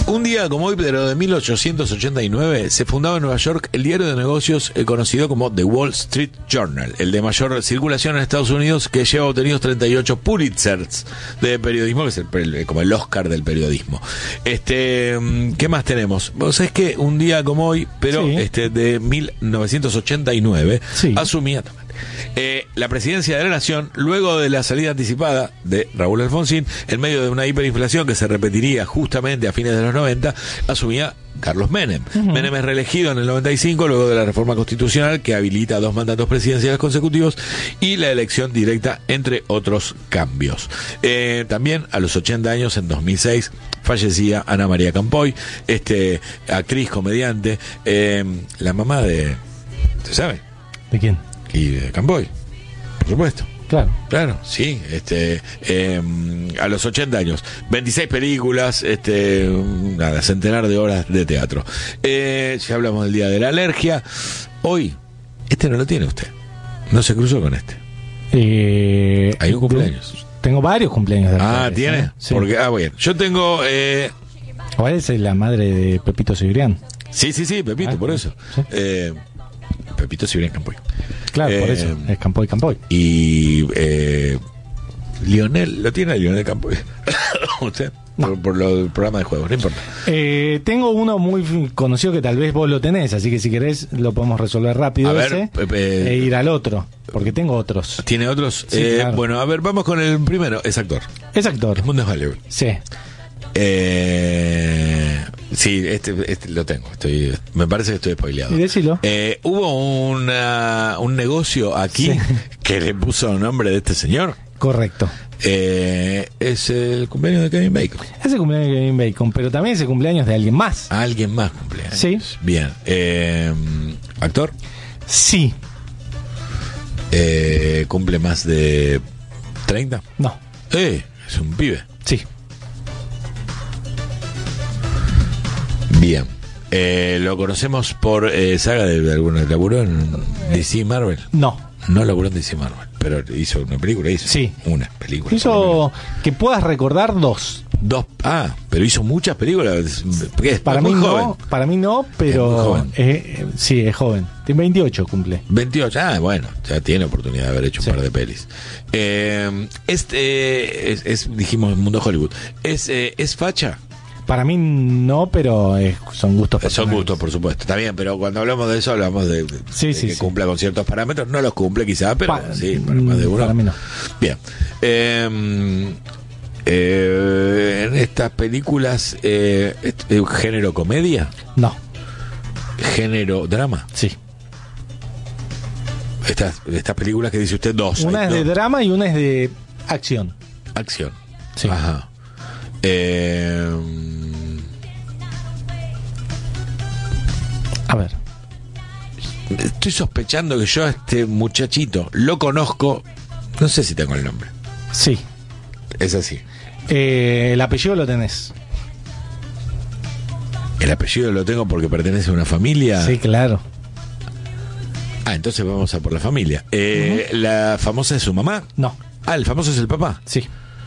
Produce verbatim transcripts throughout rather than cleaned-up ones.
Un día como hoy, pero de mil ochocientos ochenta y nueve, se fundaba en Nueva York el diario de negocios eh, conocido como The Wall Street Journal, el de mayor circulación en Estados Unidos, que lleva obtenidos treinta y ocho Pulitzers de periodismo, que es el, el, como el Oscar del periodismo. Este, ¿qué más tenemos? Vos sabés que un día como hoy, pero sí. este de mil novecientos ochenta y nueve, sí. asumía Eh, la presidencia de la nación, luego de la salida anticipada de Raúl Alfonsín, en medio de una hiperinflación que se repetiría justamente a fines de los noventa, asumía Carlos Menem. Uh-huh. Menem es reelegido en el noventa y cinco, luego de la reforma constitucional que habilita dos mandatos presidenciales consecutivos y la elección directa, entre otros cambios. Eh, también a los ochenta años, en dos mil seis, fallecía Ana María Campoy, este, actriz, comediante, eh, la mamá de... ¿Se sabe? ¿De quién? Y de Campoy, por supuesto. Claro. Claro, sí. Este, eh, a los ochenta años, veintiséis películas, este, nada, centenar de horas de teatro. Eh, ya hablamos del Día de la Alergia. Hoy, este no lo tiene usted. No se cruzó con este. Eh, Hay un cumpleaños. Tengo varios cumpleaños de Ah, ¿tiene? ¿eh? Sí. Porque, ah, bueno. Yo tengo... Eh, ¿Cuál es la madre de Pepito Cibrián? Sí, sí, sí, Pepito, ah, por eso. ¿Sí? Eh, Pepito Cibrián Campoy. Claro, eh, por eso, es Campoy Campoy. Y eh, Lionel, ¿lo tiene Lionel Campoy? ¿Usted? No. Por, por lo del programa de juegos, no importa. Eh, tengo uno muy conocido que tal vez vos lo tenés, así que si querés lo podemos resolver rápido. A ver, ese, eh, e ir al otro, porque tengo otros. ¿Tiene otros? Sí, eh, claro. Bueno, a ver, vamos con el primero. Es actor. Es actor. El mundo es Hollywood. Sí. Eh, sí, este, este lo tengo. Estoy, me parece que estoy spoileado. Y decilo. Eh, hubo una, un negocio aquí sí. que le puso nombre de este señor. Correcto. Eh, es el cumpleaños de Kevin Bacon. Es el cumpleaños de Kevin Bacon, pero también es el cumpleaños de alguien más. Alguien más cumpleaños. Sí. Bien. Eh, ¿Actor? Sí. Eh, ¿Cumple más de treinta? No. Eh, es un pibe. Sí. Bien. Eh, ¿Lo conocemos por eh, saga de alguna? ¿Laburó en D C Marvel? No. No laburó en D C Marvel, pero hizo una película, hizo sí. una película. Hizo que puedas recordar dos. Dos, ah, pero hizo muchas películas. ¿Qué es? Para muy mí joven. no, para mí no, pero es eh, sí, es joven. Tiene veintiocho, cumple. veintiocho, ah, bueno, ya tiene oportunidad de haber hecho sí. un par de pelis. Eh, este es, es, dijimos, mundo Hollywood. ¿Es, eh, es facha? Para mí no, pero es, son gustos personales. Son gustos, por supuesto. Está bien, pero cuando hablamos de eso, hablamos de, de, sí, de sí, que sí. cumpla con ciertos parámetros. No los cumple quizá, pero pa sí, para más de uno. Para mí no. Bien. Eh, eh, en estas películas, eh, ¿género comedia? No. ¿Género drama? Sí. Estas, estas películas que dice usted, dos. Una hay, es ¿no? de drama y una es de acción. Acción. Sí. Ajá. Eh, A ver. Estoy sospechando que yo a este muchachito lo conozco. No sé si tengo el nombre. Sí. Es así. Eh, el apellido lo tenés. El apellido lo tengo porque pertenece a una familia. Sí, claro. Ah, entonces vamos a por la familia. Eh, uh-huh. ¿La famosa es su mamá? No. Ah, ¿el famoso es el papá? Sí.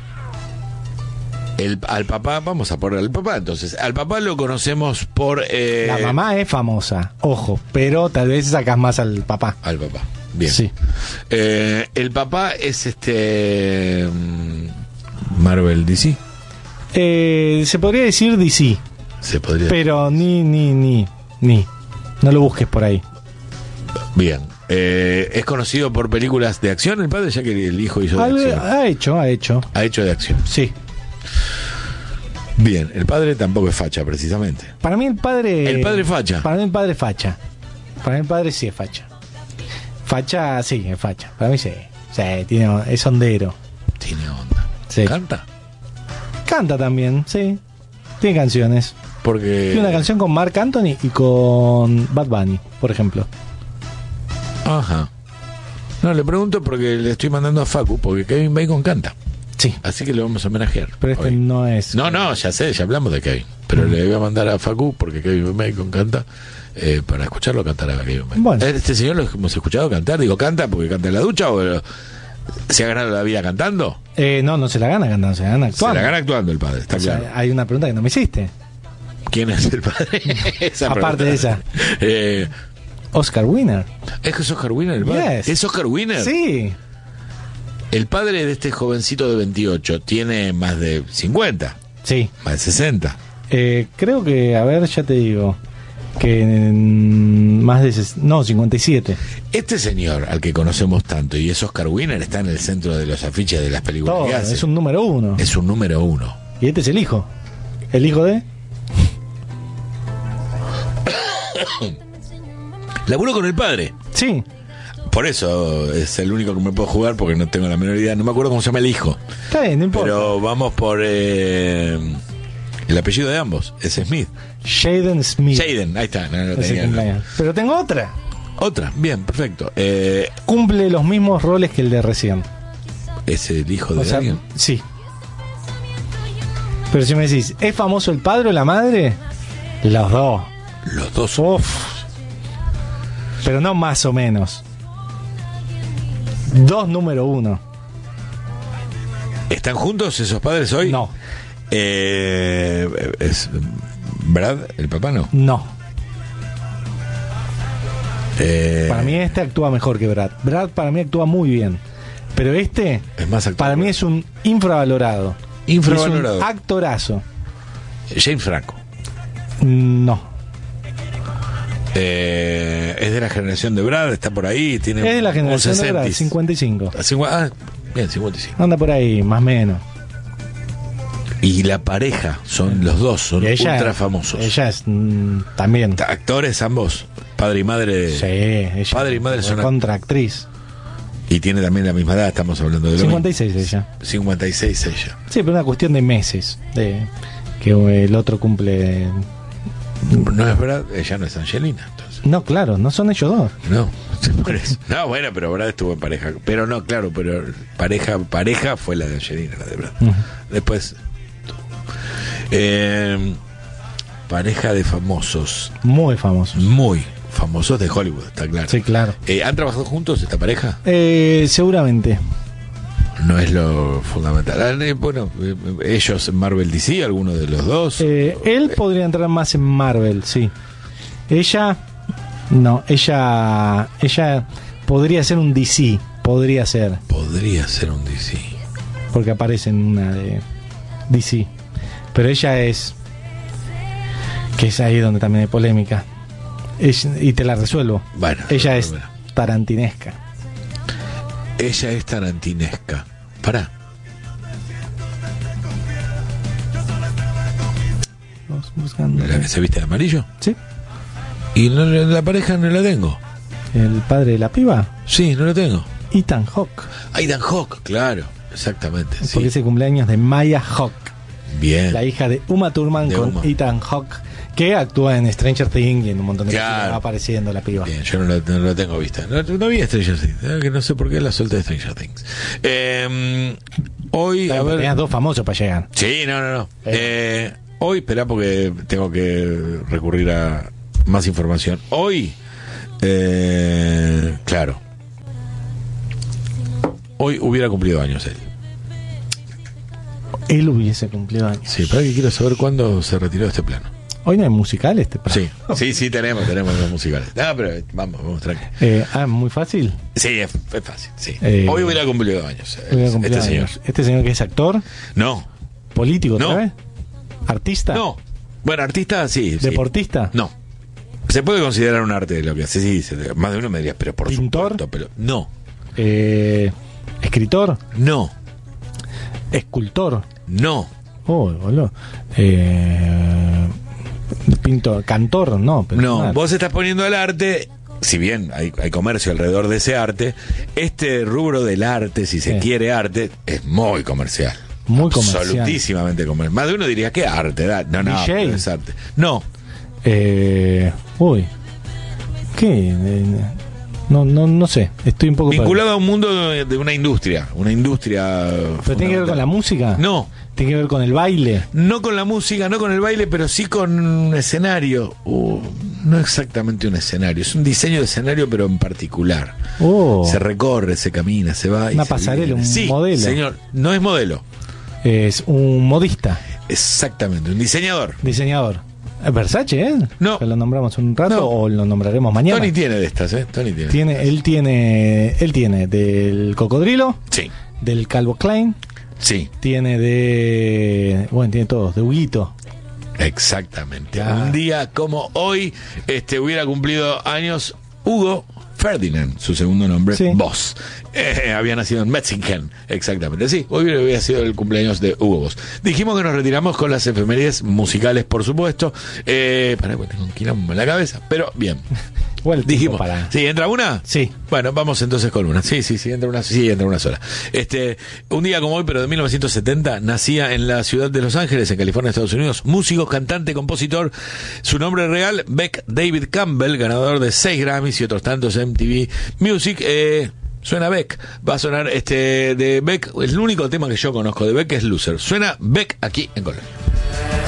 El, al papá, vamos a por el papá, entonces. Al papá lo conocemos por... Eh... La mamá es famosa, ojo, pero tal vez sacas más al papá. Al papá, bien. Sí. Eh, el papá es este... Marvel D C. Eh, se podría decir D C. Se podría Pero ni, ni, ni, ni. No lo busques por ahí. Bien. Eh, ¿Es conocido por películas de acción el padre, ya que el hijo hizo de ha, acción? Ha hecho, ha hecho. Ha hecho de acción. Sí. Bien, el padre tampoco es facha, precisamente. Para mí el padre... El padre es facha. Para mí el padre es facha. Para mí el padre sí es facha. Facha, sí, es facha. Para mí sí. Sí, tiene, es hondero. Tiene onda. Sí. ¿Canta? Canta también, sí. Tiene canciones. Porque... Tiene una canción con Marc Anthony y con Bad Bunny, por ejemplo. Ajá. No, le pregunto porque le estoy mandando a Facu, porque Kevin Bacon canta. Sí. Así que le vamos a homenajear. Pero este hoy. no es... No, no, ya sé, ya hablamos de Kevin. Pero mm. le voy a mandar a Facu, porque Kevin Bacon canta, eh, para escucharlo cantar a Kevin Bacon. Bueno. Este señor lo hemos escuchado cantar. Digo, ¿canta porque canta en la ducha o se ha ganado la vida cantando? Eh, no, no se la gana cantando, se la gana actuando. Se la gana actuando el padre, está o sea, claro. hay una pregunta que no me hiciste. ¿Quién es el padre? Esa Aparte de esa. Eh, Oscar Winner. ¿Es que es Oscar Winner el padre? Yes. ¿Es Oscar Winner? Sí. El padre de este jovencito de veintiocho tiene más de cincuenta, Sí. más de sesenta. Eh, creo que, a ver, ya te digo, que en más de... ses- No, cincuenta y siete. Este señor, al que conocemos tanto, y es Oscar Winner, está en el centro de los afiches de las películas Todo, que hace. es un número uno. Es un número uno. Y este es el hijo. ¿El hijo de? Laburó con el padre. Sí. Por eso es el único que me puedo jugar, porque no tengo la menor idea. No me acuerdo cómo se llama el hijo. Está bien, no importa. Pero vamos por eh, el apellido de ambos. Es Smith. Jaden Smith. Jaden, ahí está. No, no Ese tenía- cumpleaños. Pero tengo otra. Otra, bien, perfecto. Eh, Cumple los mismos roles que el de recién. ¿Es el hijo de O sea, alguien? sí. Pero si me decís, ¿es famoso el padre o la madre? Los dos. Los dos. Uf. Pero no más o menos. Dos número uno. ¿Están juntos esos padres hoy? No, Eh, es Brad, el papá no. no. Eh, Para mí este actúa mejor que Brad. Brad para mí actúa muy bien. Pero este, es más actor. para mí es un infravalorado. Infravalorado. Es un actorazo. James Franco. No. Eh, es de la generación de Brad, está por ahí, tiene Es de la generación de Brad, sesentis. cincuenta y cinco. Ah, cincu- ah, bien, cincuenta y cinco. Anda por ahí, más o menos. Y la pareja, son los dos, son Y ella, ultra famosos. Ella es mm, también. Actores ambos, padre y madre. Sí, ella. Padre y madre son act- contraactriz. Y tiene también la misma edad, estamos hablando de lo cincuenta y seis mismo. ella. cincuenta y seis ella. Sí, pero una cuestión de meses. De que el otro cumple. No es Brad, ella no es Angelina, entonces. No, claro, no son ellos dos. No, por eso. No, bueno, pero Brad estuvo en pareja. Pero no, claro, pero pareja pareja fue la de Angelina, la de Brad. Ujú. Después. Eh, pareja de famosos. Muy famosos. Muy famosos de Hollywood, está claro. Sí, claro. Eh, ¿Han trabajado juntos esta pareja? Eh, seguramente. No es lo fundamental. Ah, eh, Bueno, eh, ellos en Marvel D C, alguno de los dos. Eh, él podría entrar más en Marvel, sí. Ella, no, ella, ella podría ser un D C, podría ser, Podría ser un D C. porque aparece en una de D C. Pero ella es, que es ahí donde también hay polémica. Es- y te la resuelvo. Bueno, Ella es bueno. tarantinesca. Ella es tarantinesca. Pará. Vamos buscando. ¿La que se viste de amarillo? Sí, Y no, la pareja no la tengo. el padre de la piba, Sí, no la tengo. Ethan Hawke. Aidan Hawke, claro. Exactamente. Sí. Porque es el cumpleaños de Maya Hawke, Bien. la hija de Uma Thurman De con Uma. Ethan Hawke, que actúa en Stranger Things y en un montón de Claro. cosas que va apareciendo la piba. Bien, yo no la, no la tengo vista. No, no vi Stranger Things. eh, Que no sé por qué la suelta de Stranger Things. Eh, hoy, a Claro, ver. tenías dos famosos para llegar. Sí, no, no, no. Eh, hoy, espera, porque tengo que recurrir a más información. Hoy, eh, claro. Hoy hubiera cumplido años él. Él hubiese cumplido años. Sí, pero que quiero saber cuándo se retiró de este plano. Hoy no hay musical este para- Sí, sí, sí, tenemos, tenemos los musicales. No, pero vamos, vamos, tranqui. Eh, ah, muy fácil. Sí, es, es fácil, sí. Eh, Hoy hubiera cumplido años. eh, Hubiera cumplido este señor. años. Este señor que es actor, No, político, ¿otra No. vez? ¿Artista? no. Bueno, artista, sí. sí. ¿Deportista? No. Se puede considerar un arte lo que hace, sí, sí, más de uno me diría, pero por ¿Pintor? supuesto, pero no, Eh, ¿Escritor? no, ¿Escultor? no, Oh, boludo. Eh, pintor, cantor, no. Pero no. nada. Vos estás poniendo el arte, si bien hay, hay comercio alrededor de ese arte, este rubro del arte, si se Sí. quiere arte, es muy comercial. Muy comercial. Absolutísimamente comercial. Más de uno diría, ¿qué arte? Da? No, no, D J. pero es arte. No, Eh, uy. ¿Qué? Eh, no, no, no sé. Estoy un poco vinculado a un mundo de, de una industria, una industria. perdido. ¿Pero tiene que ver con la música? No. ¿Tiene que ver con el baile? No con la música, no con el baile, pero sí con un escenario. Uh, no exactamente un escenario, es un diseño de escenario, pero en particular. Oh. Se recorre, se camina, se va. y Una se pasarela, viene. un Sí, modelo. señor, no es modelo. Es un modista, Exactamente, un diseñador. diseñador. Versace, ¿eh? No. Que lo nombramos un rato No. o lo nombraremos mañana. Tony tiene de estas, ¿eh? Tony tiene. Tiene, de estas. él tiene, él tiene del Cocodrilo, Sí, del Calvo Klein, sí, tiene de, bueno, tiene todos, de Huguito. exactamente. Ya. Un día como hoy, este hubiera cumplido años Hugo Ferdinand, su segundo nombre, Sí. Boss. Eh, había nacido en Metzingen, exactamente. Sí, hoy había sido el cumpleaños de Hugo Boss. Dijimos que nos retiramos con las efemérides musicales, por supuesto. Eh, para que tengo un quilombo en la cabeza, pero bien. Igual Dijimos, para... ¿sí entra una? Sí. Bueno, vamos entonces con una. Sí, sí, sí, entra una, sí, entra una sola. Este, un día como hoy, pero de mil novecientos setenta, nacía en la ciudad de Los Ángeles, en California, Estados Unidos, músico, cantante, compositor. Su nombre real, Beck David Campbell, ganador de seis Grammys y otros tantos M T V Music. Eh, suena Beck. Va a sonar este de Beck. El único tema que yo conozco de Beck es Loser. Suena Beck aquí en Colonia.